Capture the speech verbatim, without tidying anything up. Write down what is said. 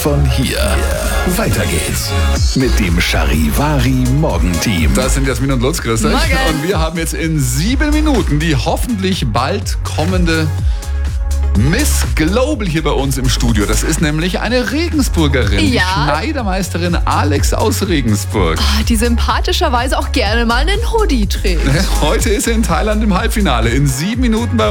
von hier. Weiter geht's mit dem Charivari Morgenteam. Das sind Jasmin und Lutz, grüß euch. Morgen. Und wir haben jetzt in sieben Minuten die hoffentlich bald kommende Miss Global hier bei uns im Studio. Das ist nämlich eine Regensburgerin, Ja. die Schneidermeisterin Alex aus Regensburg. Die sympathischerweise auch gerne mal einen Hoodie trägt. Heute ist sie in Thailand im Halbfinale. In sieben Minuten bei